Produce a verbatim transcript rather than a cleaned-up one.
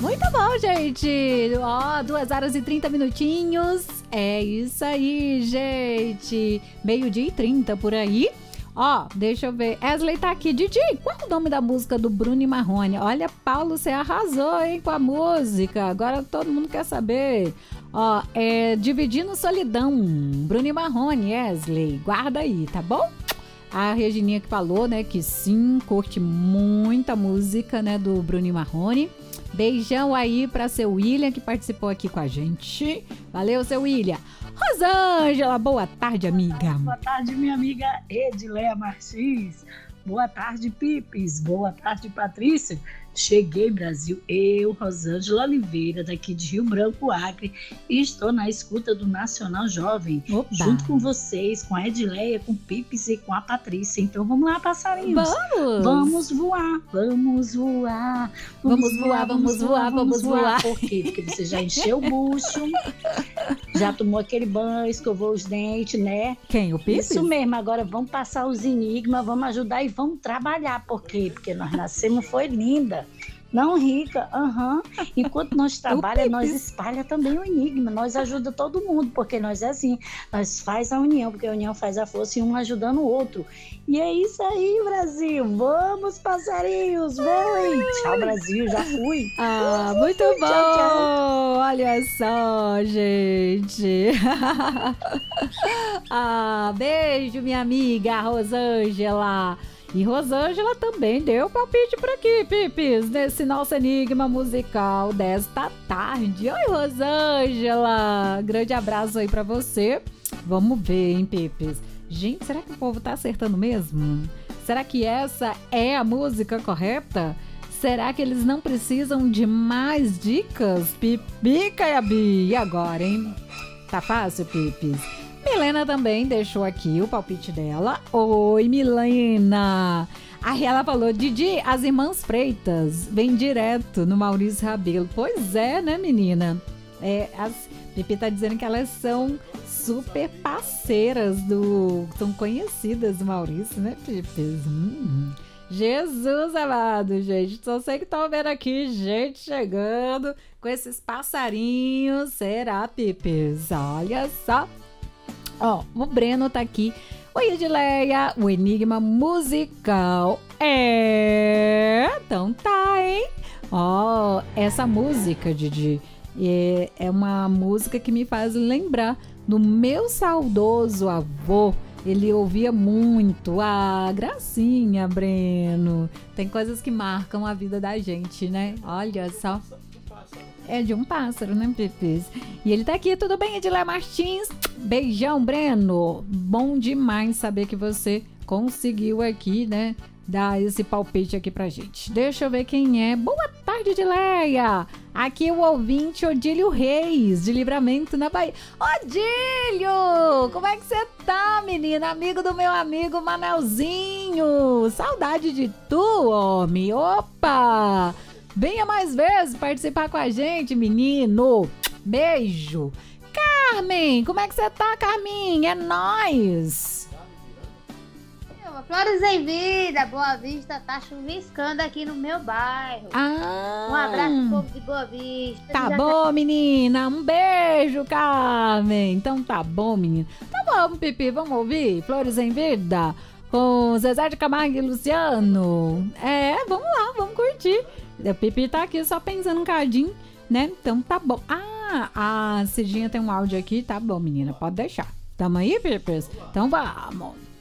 Muito bom, gente. Ó, duas horas e trinta minutinhos. É isso aí, gente. Meio-dia e trinta por aí. Ó, deixa eu ver. Wesley tá aqui. Didi, qual é o nome da música do Bruno e Marrone? Olha, Paulo, você arrasou, hein, com a música. Agora todo mundo quer saber. Ó, é Dividindo Solidão. Bruno e Marrone, Wesley. Guarda aí, tá bom? A Regininha que falou, né, que sim, curte muita música, né, do Bruno e Marrone. Beijão aí pra seu William, que participou aqui com a gente. Valeu, seu William. Rosângela, boa tarde, amiga. Boa tarde, minha amiga Edileia Martins. Boa tarde, Pipes. Boa tarde, Patrícia. Cheguei, Brasil. Eu, Rosângela Oliveira, daqui de Rio Branco, Acre, e estou na escuta do Nacional Jovem, Opa. Junto com vocês, com a Edileia, com o Pipes e com a Patrícia. Então vamos lá, passarinhos. Vamos! Vamos voar, vamos voar. Vamos voar, vamos voar, vamos voar. Por quê? Porque você já encheu o bucho, já tomou aquele banho, escovou os dentes, né? Quem, o Pipes? Isso mesmo, agora vamos passar os enigmas, vamos ajudar e vamos trabalhar. Por quê? Porque nós nascemos, foi linda. Não rica, aham. Uhum. Enquanto nós trabalhamos, nós espalha também o enigma, nós ajuda todo mundo, porque nós é assim, nós faz a união, porque a união faz a força e um ajudando o outro. E é isso aí, Brasil. Vamos, passarinhos, voem. Tchau, Brasil, já fui. Ah, muito bom. Tchau, tchau. Olha só, gente. Ah, beijo, minha amiga Rosângela. E Rosângela também deu palpite por aqui, Pipes, nesse nosso enigma musical desta tarde. Oi, Rosângela! Grande abraço aí pra você. Vamos ver, hein, Pipes? Gente, será que o povo tá acertando mesmo? Será que essa é a música correta? Será que eles não precisam de mais dicas? Pipica e a Bi. E agora, hein? Tá fácil, Pipes? Milena também deixou aqui o palpite dela. Oi, Milena! Aí ela falou, Didi, as irmãs Freitas vêm direto no Maurício Rabelo. Pois é, né, menina? É, as, Pipi tá dizendo que elas são super parceiras do... São conhecidas do Maurício, né, Pipi? Hum, Jesus amado, gente. Só sei que estão vendo aqui gente chegando com esses passarinhos. Será, Pipis? Olha só. Ó, oh, o Breno tá aqui. Oi, Edileia, o enigma musical é... Então tá, hein? Ó, oh, essa música, Didi, é, é uma música que me faz lembrar do meu saudoso avô. Ele ouvia muito. Ah, gracinha, Breno. Tem coisas que marcam a vida da gente, né? Olha só. É de um pássaro, né, Pipis? E ele tá aqui, tudo bem, Edileia Martins? Beijão, Breno. Bom demais saber que você conseguiu aqui, né, dar esse palpite aqui pra gente. Deixa eu ver quem é. Boa tarde, Edileia. Aqui o ouvinte Odílio Reis, de Livramento, na Bahia. Odílio! Como é que você tá, menina? Amigo do meu amigo Manelzinho. Saudade de tu, homem. Opa! Venha mais vezes participar com a gente, menino. Beijo. Carmen, como é que você tá, Carminha? É nóis. Flores em vida, Boa Vista tá chuviscando aqui no meu bairro. Ah, um abraço pro povo de Boa Vista. Tá bom, tá... menina. Um beijo, Carmen. Então tá bom, menina. Tá bom, Pipi, vamos ouvir Flores em Vida com Zezé de Camargo e Luciano. É, vamos lá, vamos curtir. O Pipi tá aqui só pensando um cadinho, né? Então tá bom. Ah, a Cidinha tem um áudio aqui. Tá bom, menina, pode deixar. Tamo aí, Pipis? Então vamos.